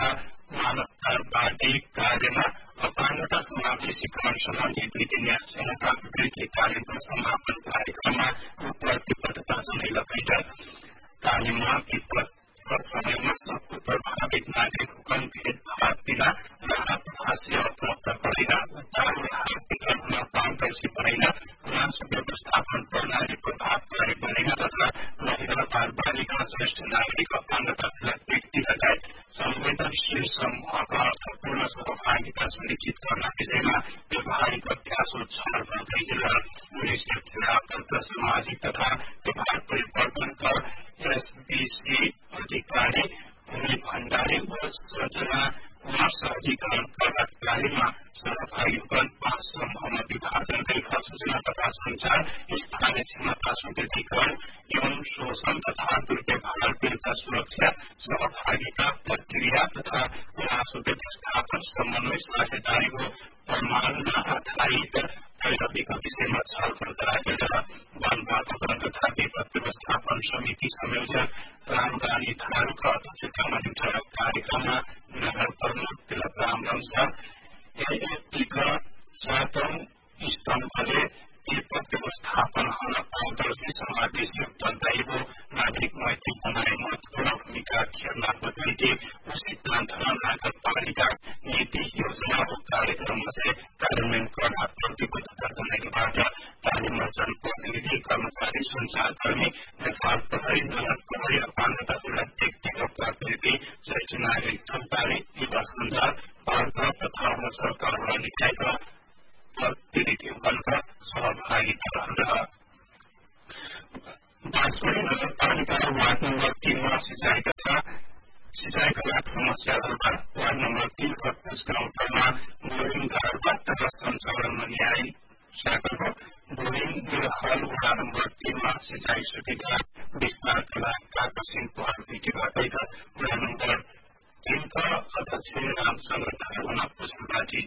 तथा मानवतावादी कार्यमा अपाङ्गता समावेशीकरण सम्बन्धी विधिन्यास जनजागृति कार्यक्रम समापन कार्यक्रममा प्रतिबद्धता जनाइलकैट तालिममा विपदका समयमा सबको प्रभावित नागरिकगण भेदभाव बिना राहत सेवा उपलब्ध गरेर उद्धार राहत वितरणमा पारदर्शी बनाइन गुनासो व्यवस्थापन प्रणाली प्रभावकारी बनाइन तथा महिला बाल बालिका श्रेष्ठ नागरिक अपाङ्गता व्यक्ति लगायत संवेदनशील समूहका अर्थपूर्ण सहभागिता सुनिश्चित गर्न विषयमा व्यवहारिक अभ्यास र छलफल गरिएर युनिसेफ जिल्लाप्रत सामाजिक तथा व्यवहार परिवर्तनका एसबीसी अधिकारी भूमि भण्डारी व सजना कुमार सहजीकरण कार्यक्रममा सहभागीगण 5 समूहमा विभाजन गरी सूचना तथा संचार स्थानीय क्षमता सुदृढीकरण यौन शोषण तथा दुर्व्यवहार विरुद्ध सुरक्षा सहभागिता प्रक्रिया तथा गुनासो व्यवस्थापन समन्वय साझेदारी व प्रमाणमा आधारित पैरवीका विषयमा छलफल गराएर वन वातावरण तथा विपद व्यवस्थापन समिति संयोजक रामगानी थारूका अध्यक्षतामा एउटा कार्यक्रममा नगर प्रमुख तिलकराम रम्सा एएपीका 7औं स्तम्भले विपद व्यवस्थापन हुन पारदर्शी समावेशी उत्तरदायी व नागरिक मैत्री बनाए महत्वपूर्ण भूमिका खेल्न बताइए सिद्धान्त नगरपालिका नीति योजना व कार्यक्रममा से कार्यान्वयन गर्न प्रतिबद्धता जनाइबाट तालिममा जनप्रतिनिधि कर्मचारी सञ्चारकर्मी नेपाल प्रहरी नगर प्रहरी अपाङ्गता व्यक्तिको प्रतिनिधि श्रेष्ठ नागरिक चौतारी युवा सञ्जाल बालगृह तथा सरकारवाला निकायका प्रतिनिधिहरूका सहभागिता रहेर बाँसवाडी नगरपालिका वार्ड नम्बर 3मा सिंचाइका लाख समस्याहरूमा वार्ड नम्बर 3 का कुचकाउन्टरमा बोरिङ घरबाट तथा सञ्चालनमा न्याय शाखाको बोरिङ हल वडा नम्बर 3मा सिंचाइ सुविधा विस्तारका लागि कागजिङ पहल भिटीबाट वडा नम्बर 3 का अध्यक्ष रामचन्द्र धारुना पुष्पबाटी